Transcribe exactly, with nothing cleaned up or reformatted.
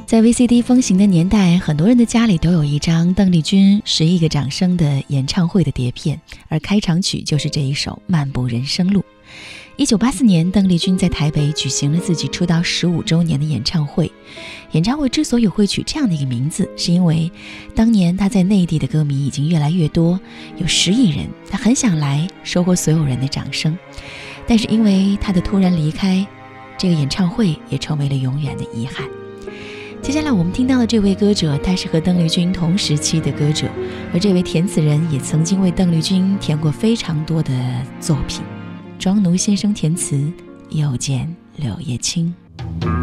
在 V C D 风行的年代，很多人的家里都有一张邓丽君《十亿个掌声》的演唱会的碟片，而开场曲就是这一首《漫步人生路》。一九八四年，邓丽君在台北举行了自己出道十五周年的演唱会。演唱会之所以会取这样的一个名字，是因为当年她在内地的歌迷已经越来越多，有十亿人，她很想来收获所有人的掌声。但是因为她的突然离开，这个演唱会也成为了永远的遗憾。接下来我们听到的这位歌者，他是和邓丽君同时期的歌者，而这位填词人也曾经为邓丽君填过非常多的作品。庄奴先生填词，又见柳叶青。